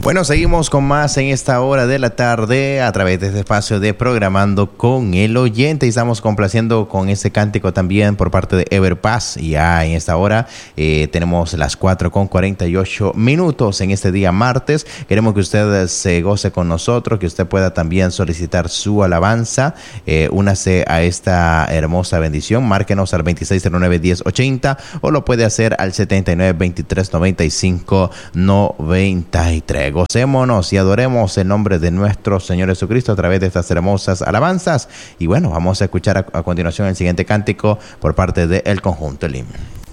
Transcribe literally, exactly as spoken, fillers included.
Bueno, seguimos con más en esta hora de la tarde a través de este espacio de Programando con el Oyente, y estamos complaciendo con ese cántico también por parte de Everpaz. Y ya en esta hora eh, tenemos las cuatro con cuarenta y ocho minutos en este día martes. Queremos que usted se goce con nosotros, que usted pueda también solicitar su alabanza. Eh, únase a esta hermosa bendición. Márquenos al veintiséis cero nueve, diez ochenta o lo puede hacer al setenta y nueve, veintitrés, noventa y cinco, noventa y tres. Gocémonos y adoremos el nombre de nuestro Señor Jesucristo a través de estas hermosas alabanzas. Y bueno, vamos a escuchar a, a continuación el siguiente cántico por parte del conjunto Elim.